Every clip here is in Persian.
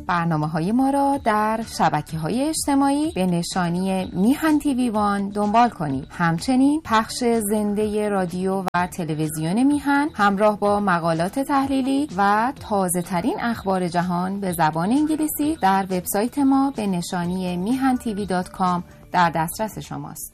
برنامه‌های ما را در شبکه‌های اجتماعی به نشانی میهن تیوی وان دنبال کنید. همچنین پخش زنده رادیو و تلویزیون میهن همراه با مقالات تحلیلی و تازه‌ترین اخبار جهان به زبان انگلیسی در وبسایت ما به نشانی mihantv.com در دسترس شماست.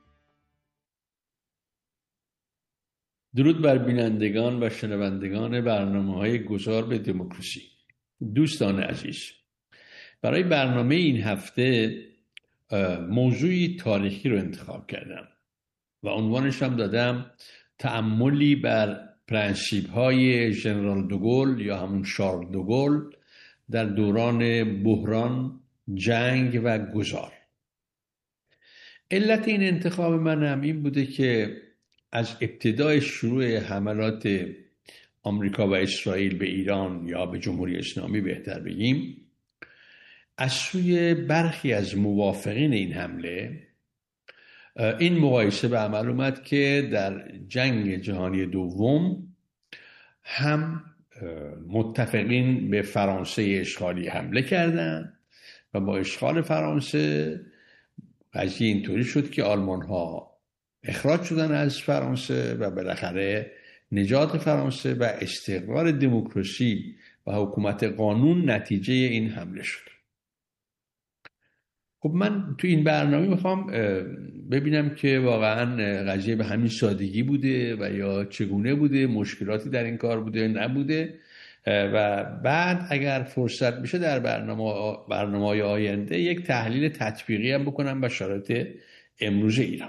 درود بر بینندگان و شنوندگان برنامه‌های گذار به دموکراسی. دوستان عزیز، برای برنامه این هفته موضوعی تاریخی رو انتخاب کردم و عنوانش هم دادم تأملی بر پرنسیپ‌های ژنرال دوگل یا همون شارل دوگل در دوران بحران، جنگ و گذار. علت این انتخاب منم این بوده که از ابتدای شروع حملات آمریکا و اسرائیل به ایران یا به جمهوری اسلامی بهتر بگیم، از سوی برخی از موافقین این حمله این مقایسه به عمل اومد که در جنگ جهانی دوم هم متفقین به فرانسه اشغالی حمله کردند و با اشغال فرانسه قضیه اینطوری شد که آلمان ها اخراج شدن از فرانسه و بالاخره نجات فرانسه و استقرار دموکراسی و حکومت قانون نتیجه این حمله شد. خب من تو این برنامه میخوام ببینم که واقعا قضیه به همین سادگی بوده و یا چگونه بوده، مشکلاتی در این کار بوده نبوده، و بعد اگر فرصت بشه در برنامه‌های آینده یک تحلیل تطبیقی هم بکنم به شرایط امروز ایران.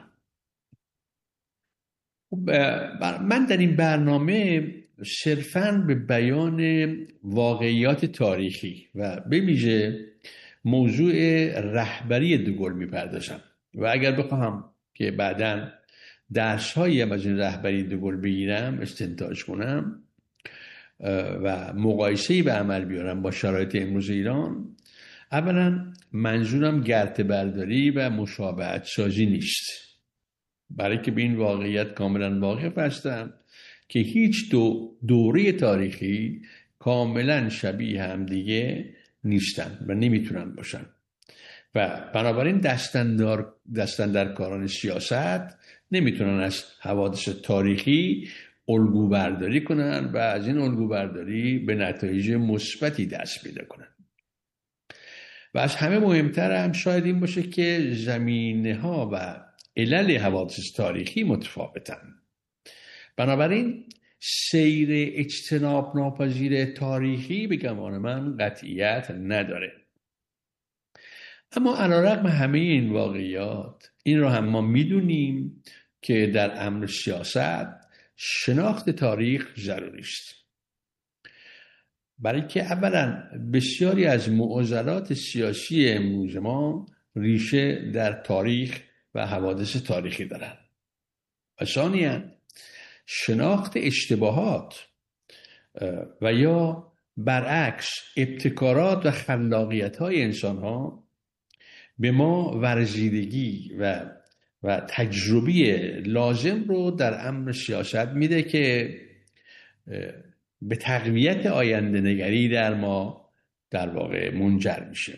من در این برنامه صرفاً به بیان واقعیات تاریخی و به ویژه موضوع رهبری دوگل میپردازم و اگر بخواهم که بعداً درس‌هایی هم از این رهبری دوگل بگیرم، استنتاج کنم و مقایسه‌ای به عمل بیارم با شرایط امروز ایران، اولا منظورم گرته برداری و مشابهت سازی نیست، برای که به این واقعیت کاملا واقف هستم که هیچ دوره تاریخی کاملا شبیه هم دیگه نیستن و نمیتونن باشن و بنابراین دستاندرکاران سیاست نمیتونن از حوادث تاریخی الگو برداری کنن و از این الگو برداری به نتایج مثبتی دست پیدا کنن. و از همه مهمتر هم شاید این باشه که زمینه ها و علل حوادث تاریخی متفاوتن. بنابراین سیر اجتناب ناپذیر تاریخی به گمان من قطعیت نداره. اما علیرغم همه این واقعیات، این رو هم ما میدونیم که در امر سیاست شناخت تاریخ ضروری است. برای که اولا بسیاری از معضلات سیاسی امروز ما ریشه در تاریخ و حوادث تاریخی دارند. و ثانیاً شناخت اشتباهات و یا برعکس ابتکارات و خلاقیت‌های انسان‌ها به ما ورزیدگی و تجربی لازم رو در امر سیاست میده که به تقویت آینده نگری در ما در واقع منجر میشه.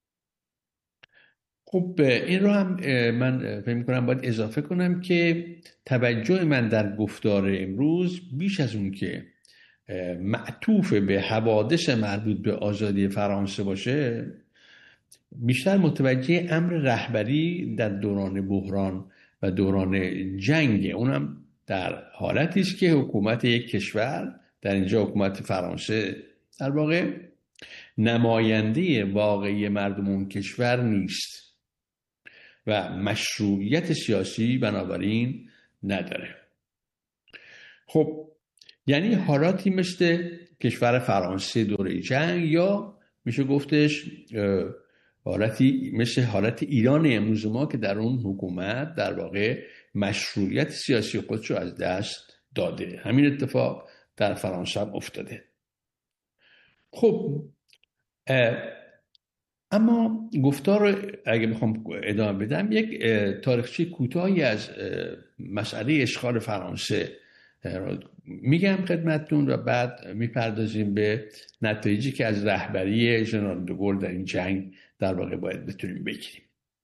خب این رو هم من فکر می‌کنم باید اضافه کنم که توجه من در گفتار امروز بیش از اون که معطوف به حوادث مربوط به آزادی فرانسه باشه، بیشتر متوجه امر رهبری در دوران بحران و دوران جنگ، اونم در حالتی است که حکومت یک کشور، در اینجا حکومت فرانسه، در واقع نماینده واقعی مردم اون کشور نیست و مشروعیت سیاسی بنابراین نداره. خب یعنی حالاتی مثل کشور فرانسه دوره جنگ، یا میشه گفتش حالتی مثل حالت ایران امروز ما که در اون حکومت در واقع مشروعیت سیاسی خودشو از دست داده. همین اتفاق در فرانسه هم افتاده. خب اما گفتار اگه بخوام ادامه بدم، یک تاریخچه کوتاهی از مسئله اشغال فرانسه میگم خدمتتون و بعد میپردازیم به نتایجی که از رهبری ژنرال دوگل در این جنگ در واقع باید بتونیم بگیریم.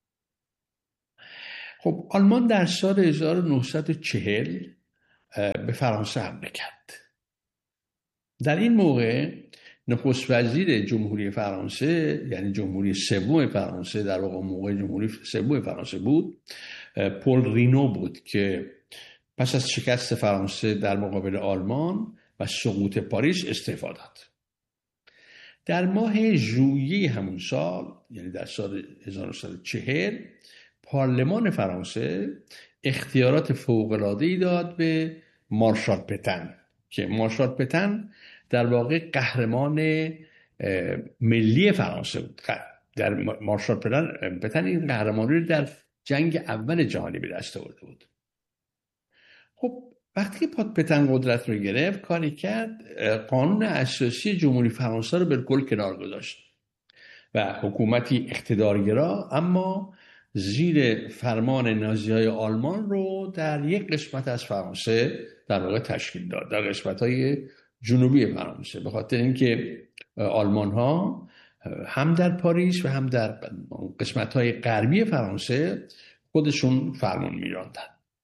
خب آلمان در سال 1940 به فرانسه حمله کرد. در این موقع نخست وزیر جمهوری فرانسه، یعنی جمهوری سوم فرانسه، در واقع موقع جمهوری سوم فرانسه بود، پل رینو بود که پس از شکست فرانسه در مقابل آلمان و سقوط پاریس استعفا داد. در ماه ژوئیه همون سال، یعنی در سال 1940، پارلمان فرانسه اختیارات فوق‌العاده‌ای داد به مارشال پتن که مارشال پتن در واقع قهرمان ملی فرانسه بود. در مارشال پتن این قهرمانی رو در جنگ اول جهانی به دست آورده بود. خب وقتی که پتن قدرت رو گرفت، کاری کرد قانون اساسی جمهوری فرانسه رو بالکل کنار گذاشت و حکومتی اقتدارگرا اما زیر فرمان نازی‌های آلمان رو در یک قسمت از فرانسه در واقع تشکیل داد، در قسمت‌های جنوبی فرانسه، به خاطر اینکه آلمان‌ها هم در پاریس و هم در قسمت‌های غربی فرانسه خودشون فرمان می‌راندن.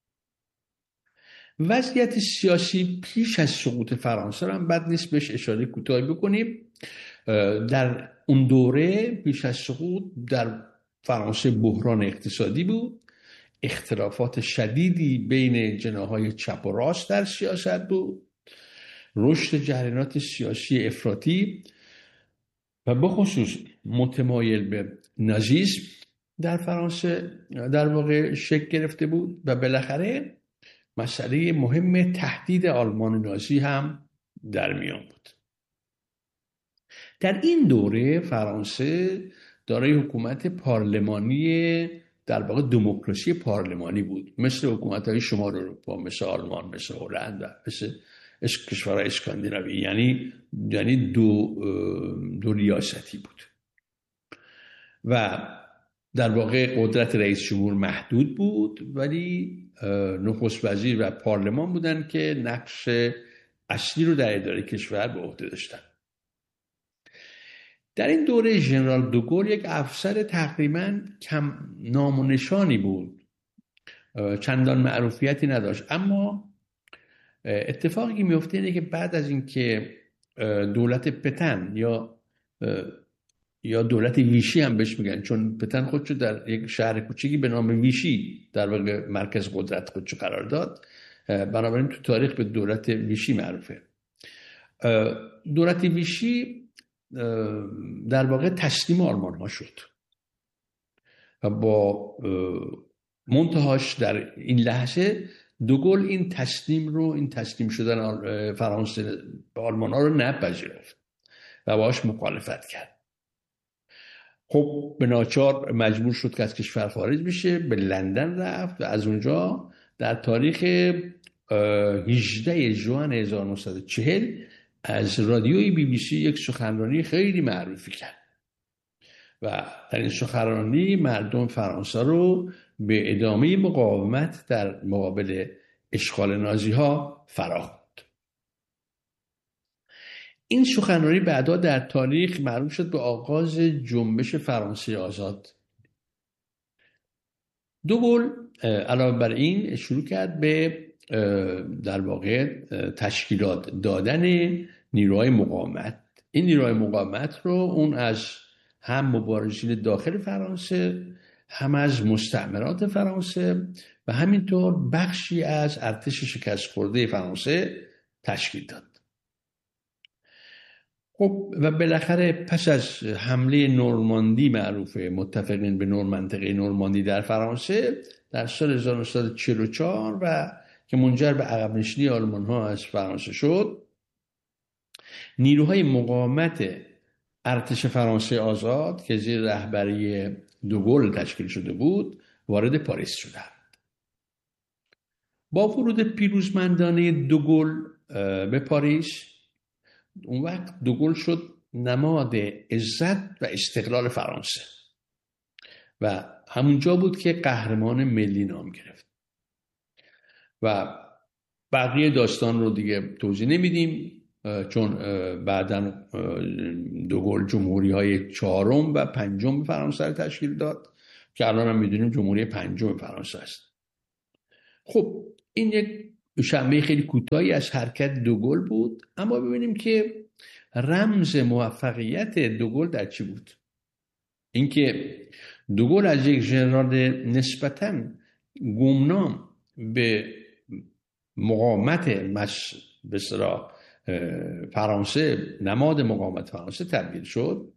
وضعیت سیاسی پیش از سقوط فرانسه رو هم بد نیست بهش اشاره کوتاهی بکنیم. در اون دوره پیش از سقوط در فرانسه بحران اقتصادی بود، اختلافات شدیدی بین جناح‌های چپ و راست در سیاست بود، رشد جریانات سیاسی افراطی و بخصوص متمایل به نازیسم در فرانسه در واقع شکل گرفته بود و بالاخره مسئله مهم تهدید آلمان نازی هم در میان بود. در این دوره فرانسه دارای حکومت پارلمانی، در واقع دموکراسی پارلمانی بود، مثل حکومت‌های شمال اروپا، مثل آلمان، مثل هلند و مثل کشورهای اسکاندیناوی، یعنی دو ریاستی بود و در واقع قدرت رئیس جمهور محدود بود، ولی نخست وزیر و پارلمان بودن که نقش اصلی رو در اداره کشور به عهده داشتن. در این دوره ژنرال دوگل یک افسر تقریباً کم نام و نشانی بود، چندان معروفیتی نداشت، اما اتفاقی که میفته اینه که بعد از اینکه دولت پتن یا دولت ویشی هم بهش میگن، چون پتن خودشو در یک شهر کوچیکی به نام ویشی در واقع مرکز قدرت خودشو قرار داد، بنابراین تو تاریخ به دولت ویشی معروفه. دولت ویشی در واقع تسلیم آلمان ها شد و با منتهاش در این لحظه دوگل این تسلیم شدن فرانسه به آلمان ها رو نپذیرفت و باهاش مخالفت کرد. خب به ناچار مجبور شد که از کشور خارج بشه، به لندن رفت و از اونجا در تاریخ 18 ژوئن 1940 از رادیوی BBC یک سخنرانی خیلی معروفی کرد و در این سخنرانی مردم فرانسه رو به ادامه مقاومت در مقابل اشغال نازی ها فراخواند. این سخنرانی بعدا در تاریخ معروف شد به آغاز جنبش فرانسه آزاد. دوگل علاوه بر این شروع کرد به در واقع تشکیلات دادن نیروهای مقاومت. این نیروهای مقاومت رو اون از هم مبارزین داخل فرانسه، هم از مستعمرات فرانسه و همینطور بخشی از ارتش شکست خورده فرانسه تشکیل داد. خب و بالاخره پس از حمله نورماندی معروفه، متفقین به منطقه نورماندی در فرانسه در سال 1944 و که منجر به عقب نشینی آلمان ها از فرانسه شد، نیروهای مقاومت ارتش فرانسه آزاد که زیر رهبری دوگل تشکیل شده بود وارد پاریس شدند. با ورود پیروزمندانه دوگل به پاریس، اون وقت دوگل شد نماد عزت و استقلال فرانسه و همونجا بود که قهرمان ملی نام گرفت و بقیه داستان رو دیگه توضیح نمیدیم، چون بعداً دوگل جمهوری های 4 و 5 فرانسه رو تشکیل داد که الان هم میدونیم جمهوری 5 فرانسه است. خب این یک شمه خیلی کوتاهی از حرکت دوگل بود، اما ببینیم که رمز موفقیت دوگل در چی بود. اینکه دوگل از یک ژنرال نسبتاً گمنام به مقاومت به اصطلاح فرانسه، نماد مقاومت فرانسه تبدیل شد.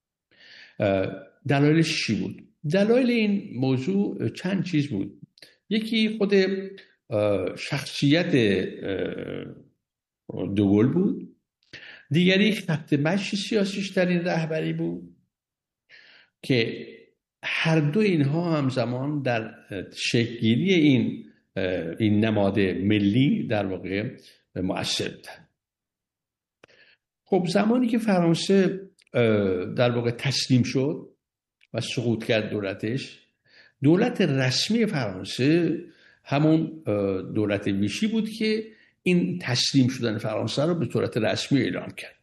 دلایلش چی بود؟ دلایل این موضوع چند چیز بود. یکی خود شخصیت دوگل بود، دیگری خط مشی سیاسیش در این رهبری بود که هر دو اینها همزمان در شکل‌گیری این نماد ملی در واقع مؤثر بودن. خب زمانی که فرانسه در واقع تسلیم شد و سقوط کرد دولتش، دولت رسمی فرانسه همون دولت ویشی بود که این تسلیم شدن فرانسه رو به صورت رسمی اعلام کرد.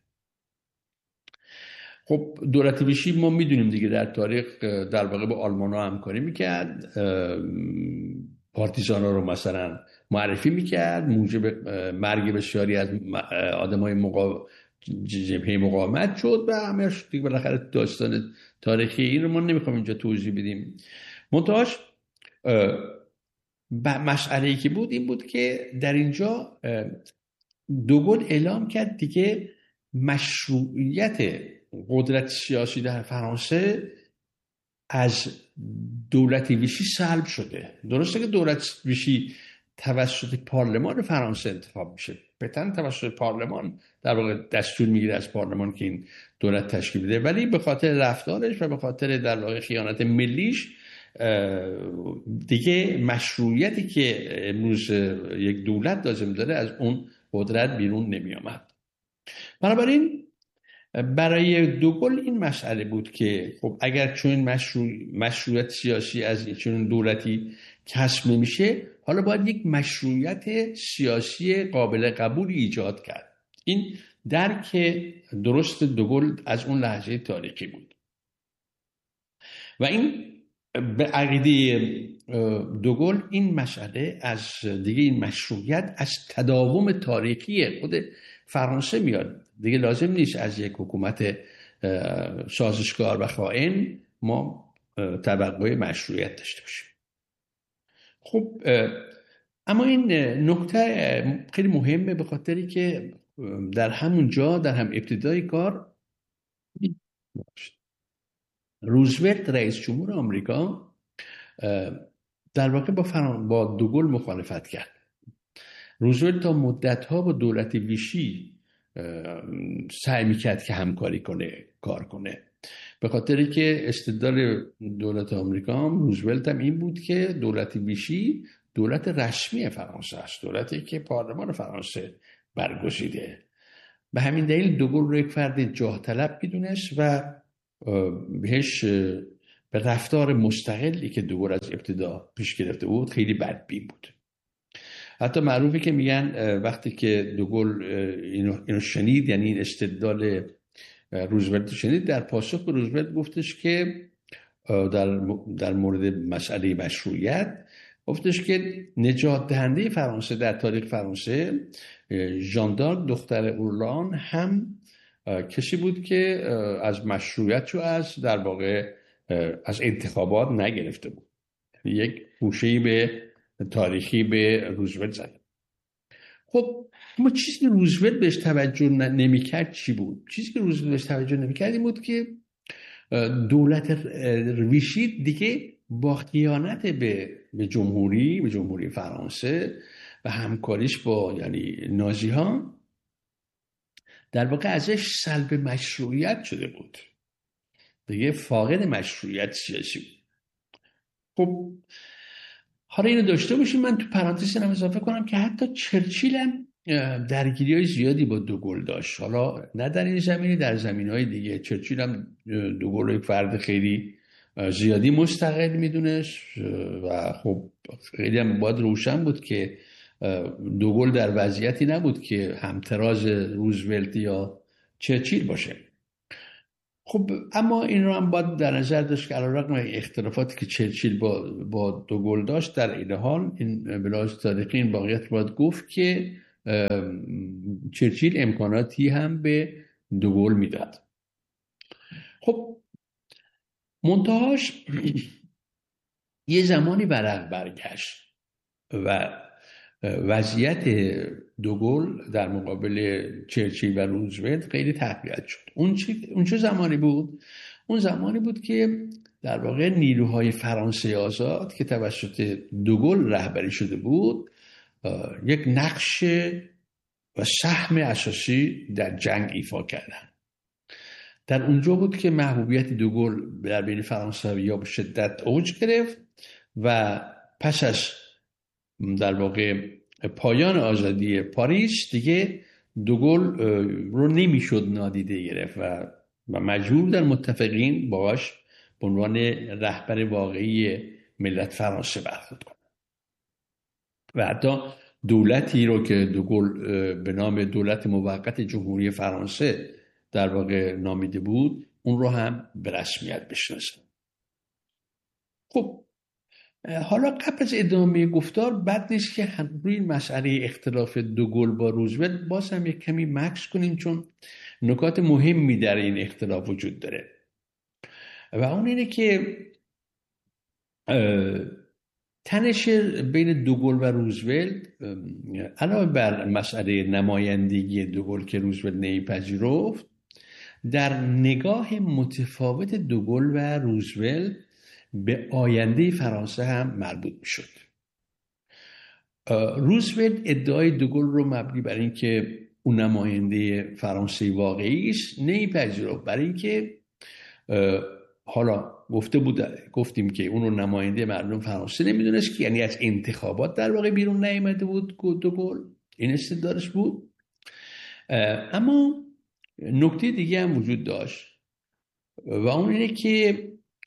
خب دولت ویشی ما میدونیم دیگه در تاریخ در واقع با آلمان‌ها همکاری میکرد، پارتیزانا رو مثلا معرفی میکرد، موجب مرگ بسیاری از آدمای جبهه مقاومت شد و همش دیگه بالاخره داستان تاریخی این رو ما نمیخوام اینجا توضیح بدیم. منتهاش مسئله‌ای که بود این بود که در اینجا دوگل اعلام کرد دیگه مشروعیت قدرت سیاسی در فرانسه از دولت ویشی سلب شده. درسته که دولت ویشی توسط پارلمان فرانسه انتخاب میشه، بتن توسط پارلمان در واقع دستور میگیره از پارلمان که این دولت تشکیل بده، ولی به خاطر رفتارش و به خاطر در واقع خیانت ملیش دیگه مشروعیتی که امروز یک دولت لازم داره از اون قدرت بیرون نمی آمد. بنابراین برای دوگل این مسئله بود که خب اگر چون مشروعیت سیاسی از چون دولتی کسب نمیشه، حالا باید یک مشروعیت سیاسی قابل قبولی ایجاد کرد. این درک درست دوگل از اون لحظه تاریخی بود و این به عقیده دوگل این مسئله از دیگه این مشروعیت از تداوم تاریخی خود فرانسه میاد. دیگه لازم نیست از یک حکومت سازشکار و خائن ما توقع مشروعیت داشته باشیم. خب اما این نکته خیلی مهمه به خاطری که در همون جا در هم ابتدای کار روزولت رئیس جمهور آمریکا در واقع با دوگل مخالفت کرد. روزولت تا مدت‌ها با دولت ویشی سعی میکرد که همکاری کنه، کار کنه، به خاطری که استدلال دولت آمریکا روزولت هم این بود که دولت ویشی دولت رسمی فرانسه است، دولتی که پارلمان فرانسه برگزیده. به همین دلیل دوگل رو یک فرد جاه طلب میدونست و بهش به رفتار مستقلی که دوگل از ابتدا پیش گرفته بود خیلی بدبین بود. حتی معروفه که میگن وقتی که دوگل اینو شنید، یعنی این استدلال روزولت شنید، در پاسخ به روزولت گفتش که در مورد مسئله مشروعیت گفتش که نجات دهنده فرانسه در تاریخ فرانسه ژان دارک دختر اورلان هم کسی بود که از مشروعیت رو از در واقع از انتخابات نگرفته بود. یک گوشه‌ای به تاریخی به روزولت زد. خب اما چیزی که روزولت بهش توجه نمی‌کرد چی بود؟ چیزی که روزولت بهش توجه نمی‌کرد این بود که دولت ویشی دیگه با خیانت به جمهوری فرانسه و همکاریش با یعنی نازی ها در واقع ازش سلب مشروعیت شده بود، دیگه فاقد مشروعیت سیاسی بود. خب حالا اینو داشته باشیم، من تو پرانتز هم اضافه کنم که حتی چرچیل هم درگیری‌های زیادی با دوگل داشت، حالا نه در این زمینی، در زمینهای دیگه. چرچیل هم دوگل رو یک فرد خیلی زیادی مستقل میدونست و خب خیلی هم باید روشن بود که دوگل در وضعیتی نبود که همتراز روزولت یا چرچیل باشه. خب اما این رو هم باید در نظر داشت که علیرغم اختلافاتی که چرچیل با دوگل داشت، در این حال این به لحاظ تاریخی این واقعیت باید گفت که چرچیل امکاناتی هم به دوگل میداد. خب منتهاش یه زمانی ورق برگشت و وضعیت دوگل در مقابل چرچیل و روزولت خیلی تقویت شد. اون چه زمانی بود؟ اون زمانی بود که در واقع نیروهای فرانسه آزاد که توسط دوگل رهبری شده بود یک نقش و سهم اساسی در جنگ ایفا کردن. در اونجا بود که محبوبیت دوگل در بین فرانسوی‌ها به شدت اوج گرفت و پس از در واقع پایان آزادی پاریس دیگه دوگل رو نمیشد نادیده گرفت و مجبور در متفقین باش به عنوان رهبر واقعی ملت فرانسه برخورد کنه و حتی دولتی رو که دوگل به نام دولت موقت جمهوری فرانسه در واقع نامیده بود اون رو هم به رسمیت بشناسه. خب حالا قبل از ادامه گفتار بد نیست که روی این مسئله اختلاف دوگل با روزولت باز هم یک کمی مکث کنیم، چون نکات مهمی در این اختلاف وجود داره و اون اینه که تنش بین دوگل و روزولت علاوه بر مسئله نمایندگی دوگل که روزولت نمیپذیرفت، در نگاه متفاوت دوگل و روزولت به آینده فرانسه هم مربوط میشد. روزولت ادعای دوگل رو مبنی بر اینکه اون نماینده فرانسه واقعی است نمیپذیرفت، برای اینکه حالا گفتیم که اون رو نماینده مردم فرانسه نمیدونست که یعنی از انتخابات در واقع بیرون نیامده بود دوگل، این استدلالش بود. اما نکته دیگه هم وجود داشت و اون اینه که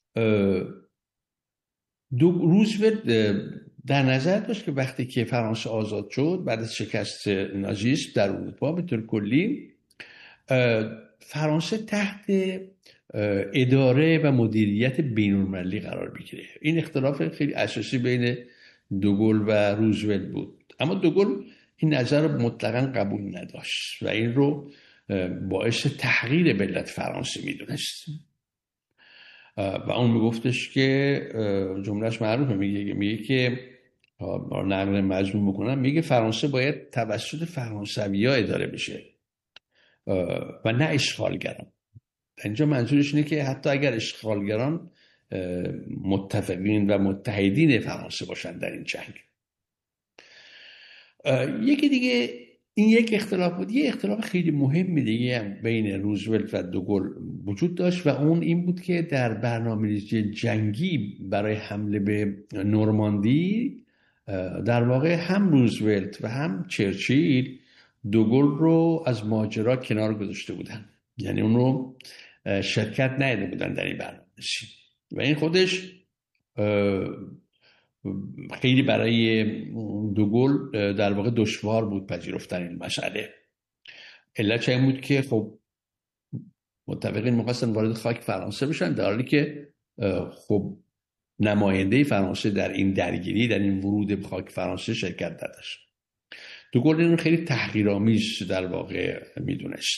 روزولت در نظر داشت که وقتی که فرانسه آزاد شد بعد از شکست نازیسم در اروپا به طور کلی، فرانسه تحت اداره و مدیریت بین‌المللی قرار بگیره. این اختلاف خیلی اساسی بین دوگل و روزولت بود، اما دوگل این نظر رو مطلقاً قبول نداشت و این رو باعث تحقیر ملت فرانسه میدونست و اون میگفتش که جملهش معروفه، میگه که نقل مضمون بکنم، میگه فرانسه باید توسط فرانسوی‌ها اداره بشه و نه اشغالگران. اینجا منظورش اینه که حتی اگر اشغالگران متفقین و متحدین فرانسه باشن در این جنگ. یکی دیگه این یک اختلاف بود. یه اختلاف خیلی مهمی دیگه هم بین روزولت و دوگل وجود داشت و اون این بود که در برنامه‌ریزی جنگی برای حمله به نورماندی در واقع هم روزولت و هم چرچیل دوگل رو از ماجرا کنار گذاشته بودن، یعنی اون رو شرکت نداده بودن در این برنامه‌ریزی و این خودش خیلی برای دوگل در واقع دشوار بود پذیرفتن این مسئله. علتش این بود که خب متفقین می‌خواستن وارد خاک فرانسه بشن، در حالی که خب نماینده فرانسه در این درگیری، در این ورود به خاک فرانسه شرکت نداشت. دوگل این رو خیلی تحقیرآمیز در واقع میدونست.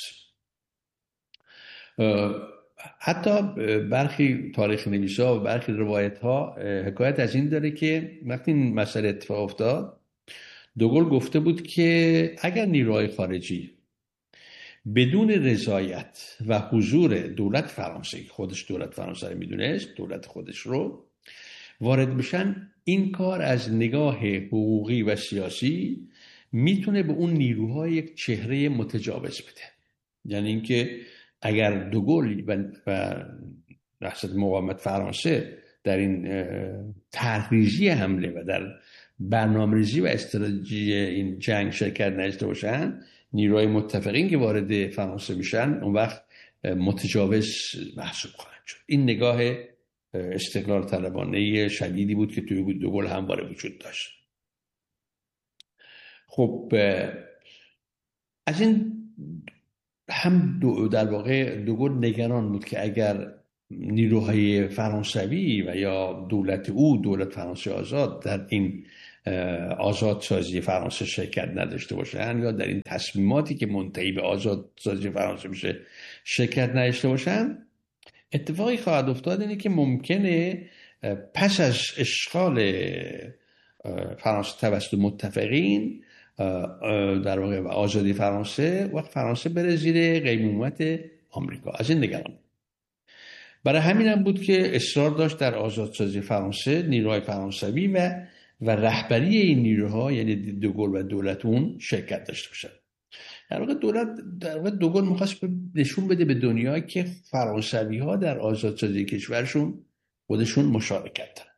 حتی برخی تاریخ نویسا و برخی روایت ها حکایت از این داره که وقتی این مسئله اتفاق افتاد دوگل گفته بود که اگر نیروهای خارجی بدون رضایت و حضور دولت فرانسه، خودش دولت فرانسه رو میدونست، دولت خودش رو وارد بشن، این کار از نگاه حقوقی و سیاسی میتونه به اون نیروها یک چهره متجاوز بده. یعنی اینکه اگر دوگل و رئیس مقاومت فرانسه در این طرح‌ریزی حمله و در برنامه‌ریزی و استراتژی این جنگ شرکت نداشته باشن، نیروهای متفقین که وارد فرانسه میشن اون وقت متجاوز محسوب خواهند شد. این نگاه استقلال طلبانه شدیدی بود که توی دوگل همواره وجود داشت. خب از این هم در واقع دوگل نگران بود که اگر نیروهای فرانسوی و یا دولت فرانسه آزاد در این آزادسازی فرانسه شرکت نداشته باشن یا در این تصمیماتی که منتهی به آزادسازی فرانسه میشه شرکت نداشته باشن، اتفاقی خواهد افتاد اینه که ممکنه پس از اشغال فرانسه توسط متفقین در واقع آزادی فرانسه، وقت فرانسه بره زیر قیمومت آمریکا. از این نگران. برای همین هم بود که اصرار داشت در آزادسازی فرانسه نیروهای فرانسوی و رهبری این نیروها، یعنی دوگل و دولت اون، شرکت داشته باشن. در واقع دوگل می‌خواست نشون بده به دنیا که فرانسوی ها در آزادسازی کشورشون خودشون مشارکت دارن.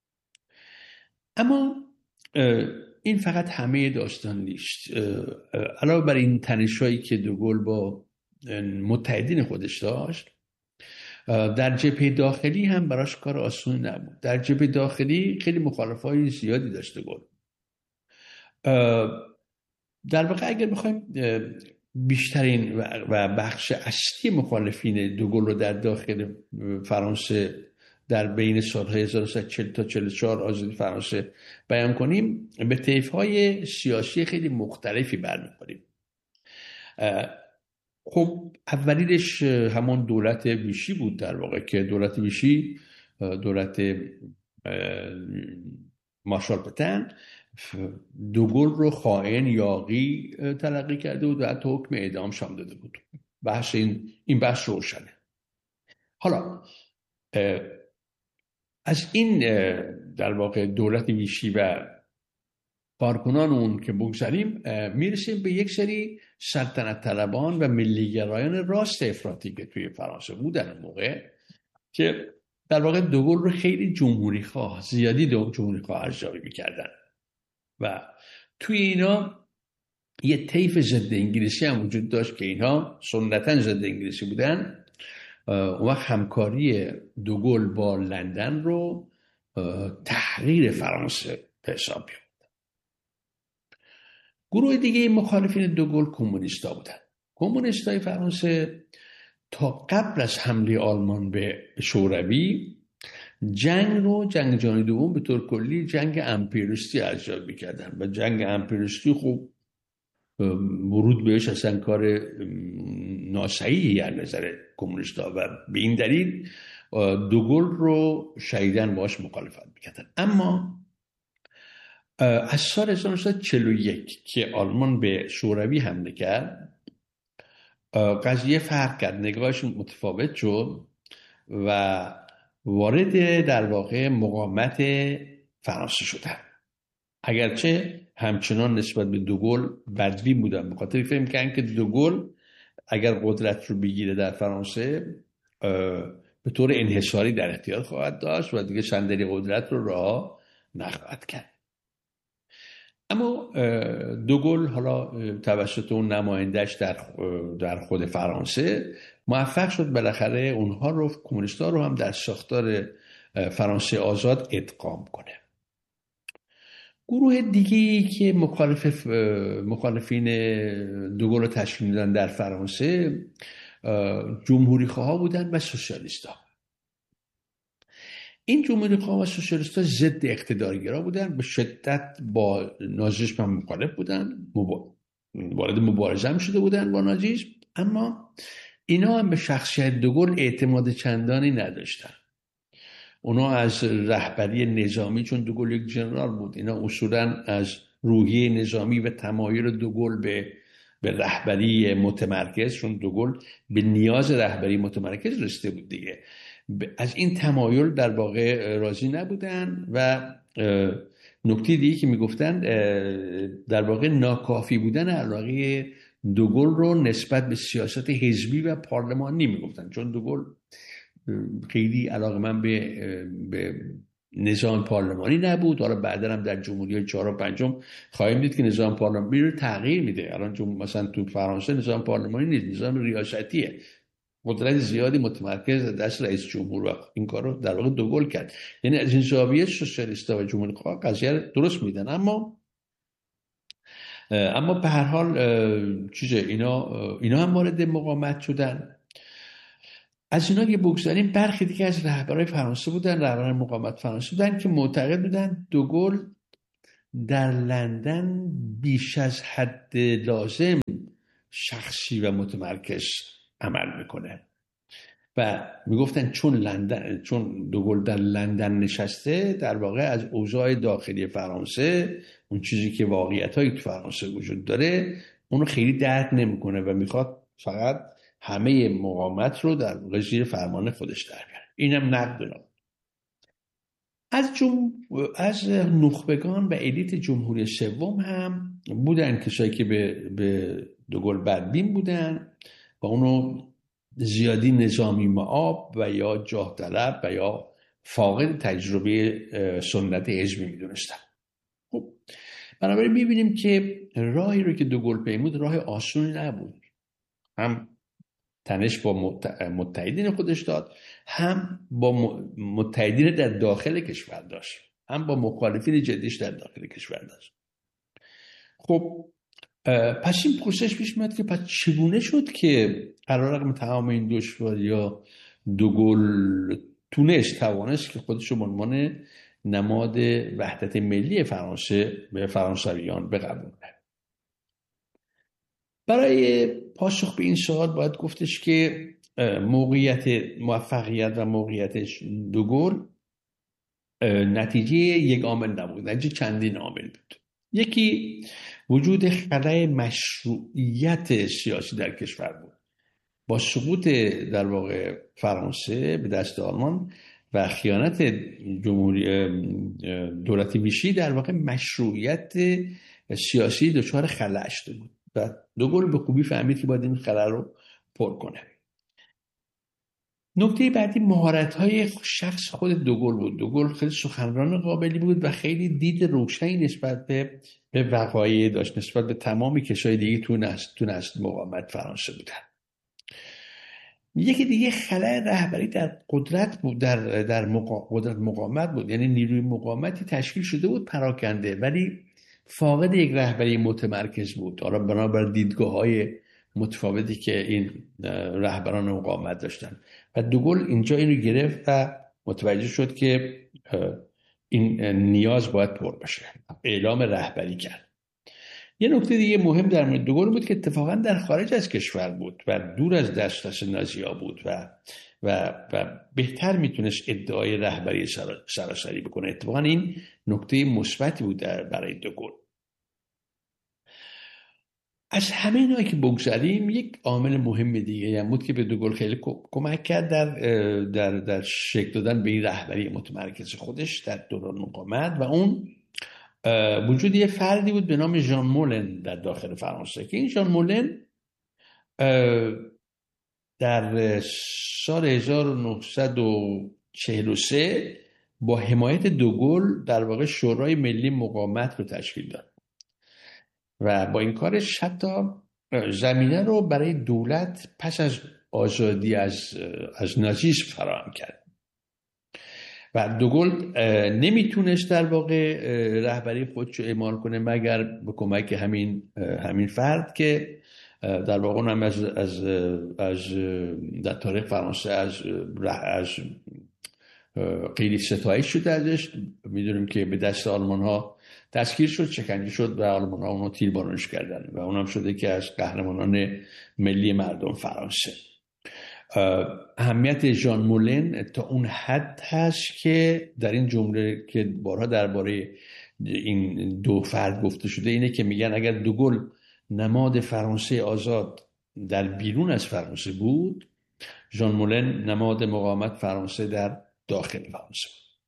اما این فقط همه داستان نیست. علاوه بر این تنش‌هایی که دوگل با متحدین خودش داشت، در جبهه داخلی هم براش کار آسون نبود. در جبهه داخلی خیلی مخالفای زیادی داشت دوگل. در واقع اگر بخوایم بیشترین و بخش اصلی مخالفین دوگل رو در داخل فرانسه در بین سالهای 1940 تا 44 آزادی فرانسه بیان کنیم، به طیف‌های سیاسی خیلی مختلفی برمی‌خوریم. خب اولینش همون دولت ویشی بود، در واقع که دولت ویشی، دولت مارشال پتن، دوگل رو خائن یاغی تلقی کرده بود و حتی حکم اعدام شام داده بود. بحث این بحث روشنه. حالا از این در واقع دولت ویشی و کارکنان اون که بگذاریم، میرسیم به یک سری سلطنت طلبان و ملیگرایان راست افراطی که توی فرانسه بودن اون موقع، که در واقع دوگل رو خیلی جمهوری خواه، زیادی جمهوری خواه ارزیابی میکردن و توی اینا یه طیف ضد انگلیسی هم وجود داشت که اینها سنتاً ضد انگلیسی بودن. اون وقت همکاری دوگل با لندن رو تحریر فرانسه به حساب بیاد. گروه دیگه مخالفین دوگل کمونیستا بودن. کمونیستای فرانسه تا قبل از حمله آلمان به شوروی جنگ جهانی دوم به طور کلی جنگ امپریالیستی ارزیابی می‌کردن و جنگ امپریالیستی خوب ورود بهش اصلا کار ناصحیحی از نظر کمونیستا و به این دلیل دوگل رو شدیداً باش مخالفت می‌کردن. اما از سال 1941 که آلمان به شوروی حمله کرد، قضیه فرق کرد، نگاهش متفاوت شد و وارد در واقع مقاومت فرانسه شدن. اگرچه همچنان نسبت به دوگل بدبین بودن، به خاطر فهم کردن که دوگل اگر قدرت رو بگیره در فرانسه به طور انحصاری در اختیار خواهد داشت و دیگه صندلی قدرت رو رها نخواهد کرد. اما دوگل حالا توسط اون نماینده‌اش در خود فرانسه موفق شد بالاخره اونها رو، کمونیستا رو هم در ساختار فرانسه آزاد ادغام کنه. گروه دیگه‌ای که مخالفین دوگل رو تشکیل میدن در فرانسه جمهوری خواه بودن و سوسیالیست‌ها. این جمهوری خواه و سوسیالیست‌ها ضد اقتدارگرا بودن، به شدت با نازیسم مخالف بودن، وارد مبارزه هم شده بودن با نازیسم، اما اینا هم به شخصیت دوگل اعتماد چندانی نداشتن. اونا از رهبری نظامی، چون دوگل یک ژنرال بود، اینا اصولاً از روحیه نظامی و تمایل دوگل به رهبری متمرکز، چون دوگل به نیاز رهبری متمرکز رسیده بود دیگه، از این تمایل در واقع راضی نبودن و نکته دیگه که میگفتن در واقع ناکافی بودن علاقه دوگل رو نسبت به سیاست حزبی و پارلمانی میگفتن، چون دوگل خیلی علاقه‌مند به نظام پارلمانی نبود. حالا بعدا هم در جمهوری 4 و 5 خواهیم دید که نظام پارلمانی رو تغییر میده. الان مثلا تو فرانسه نظام پارلمانی نیست، نظام ریاستیه، قدرت زیادی متمرکز دست رئیس جمهور، و این کار رو در واقع دوگل کرد. یعنی از این زاویه سوسیالیست‌ها و جمهوری خواه قضیه درست میدن. اما اما به هر حال اینا هم وارد مقاومت شدن. از اینا که بگذاریم، برخی دیگه از رهبران فرانسه بودن، رهبران مقاومت فرانسه بودن که معتقد بودن دوگل در لندن بیش از حد لازم شخصی و متمرکز عمل میکنه و میگفتن چون دوگل در لندن نشسته، در واقع از اوضاع داخلی فرانسه، اون چیزی که واقعیتایی تو فرانسه وجود داره، اونو خیلی درک نمیکنه و میخواد فقط همه مقاومت رو در زیر فرمان خودش در بیاره. اینم نقد اونا. از نخبگان و الیت جمهوری سوم هم بودن کسایی که به دوگل بدبین بودن و اونو زیادی نظامی معاب و یا جاه طلب و یا فاقد تجربه سنت حزبی میدونستن. خب بنابراین میبینیم که راهی رو که دوگل پیمود راه آسونی نبود. هم تنش با متحدین خودش داد، هم با متحدین در داخل کشور داشت، هم با مخالفین جدیش در داخل کشور داشت. خب پس این پرسش پیش میاد که پس چگونه شد که علیرغم تمام این دشواری‌ها دوگل توانست که خودش رو به عنوان نماد وحدت ملی فرانسه به فرانسویان بقبولونه؟ برای پاسخ به این سوال باید گفتش که موفقیت و موقعیت دوگل نتیجه یک عامل نبود، نتیجه چندین عامل بود. یکی وجود خلأ مشروعیت سیاسی در کشور بود. با سقوط در واقع فرانسه به دست آلمان و خیانت دولت ویشی، در واقع مشروعیت سیاسی دچار خلأ شده بود و دوگل به خوبی فهمید که باید این خلأ رو پر کنه. نکته بعدی مهارت‌های شخص خود دوگل بود. دوگل خیلی سخنران قابلی بود و خیلی دید روشنی نسبت به وقایع داشت، نسبت به تمامی کشورهای دیگه تو نسل مقاومت فرانسه بودن. یکی دیگه خلأ رهبری در قدرت بود، در قدرت مقاومت بود. یعنی نیروی مقاومتی تشکیل شده بود پراکنده، ولی فاقد یک رهبری متمرکز بود. حالا بنابر دیدگاه‌های متفاوتی که این رهبران مقاومت داشتن و دوگل اینجا اینو گرفت و متوجه شد که این نیاز باید پر بشه، اعلام رهبری کرد. یه نکته دیگه مهم در مورد دوگل بود که اتفاقا در خارج از کشور بود و دور از دسترس نازی‌ها بود و بهتر میتونست ادعای رهبری سراسری بکنه. اتفاقا این نکته مثبتی بود برای دوگل. از همه اینا که بگذاریم، یک عامل مهم دیگه هم بود که به دوگل خیلی کمک کرد در شکل دادن به این رهبری متمرکز خودش در دوران مقاومت، و اون وجود یه فردی بود به نام ژان مولن در داخل فرانسه که این ژان مولن در سال 1943 با حمایت دوگل در واقع شورای ملی مقاومت رو تشکیل داد و با این کارش حتی زمینه رو برای دولت پس از آزادی از نازیسم فراهم کرد و دوگل نمیتونست در واقع رهبری خودش رو اعمال کنه مگر به کمک همین فرد که در واقع اونم از در تاریخ فرانسه از خیلی ستایش شده ازش. میدونیم که به دست آلمان ها دستگیر شد، شکنجه شد و آلمان ها اونو تیربارونش کردن و اونم شده که از قهرمانان ملی مردم فرانسه. اهمیت ژان مولن تا اون حد هست که در این جمله که بارها درباره این دو فرد گفته شده اینه که میگن اگر دوگل نماد فرانسه آزاد در بیرون از فرانسه بود، ژان مولن نماد مقاومت فرانسه در داخل فرانسه.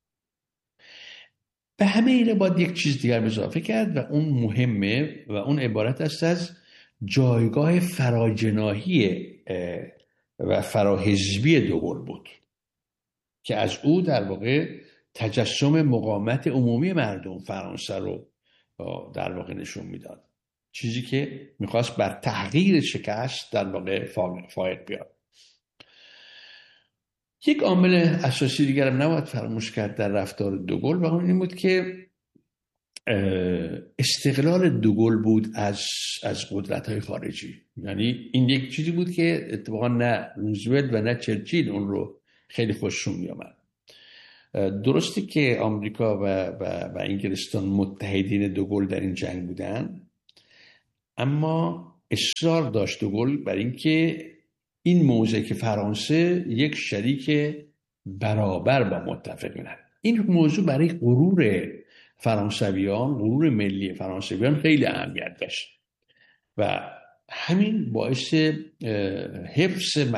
به همه اینه باید یک چیز دیگر اضافه کرد و اون مهمه و اون عبارت است از جایگاه فراجناحی و فراحزبی دوگل بود که از او در واقع تجسم مقاومت عمومی مردم فرانسه رو در واقع نشون میداد، چیزی که میخواست بر تحقیر شکست در واقع فائق بیاد. یک عامل اساسی دیگر هم نباید فراموش کرد در رفتار دوگل و اون این بود که استقلال دوگل بود از قدرت‌های خارجی. یعنی این یک چیزی بود که اتفاقا نه روزولت و نه چرچیل اون رو خیلی خوششون می‌آمد. درسته که آمریکا و انگلستان متحدین دوگل در این جنگ بودن، اما اصرار داشت دوگل بر اینکه این موضع که فرانسه یک شریک برابر با متفقینه. این موضوع برای غرور فرانسویان، غرور ملی فرانسویان خیلی اهمیت داشت و همین باعث حفظ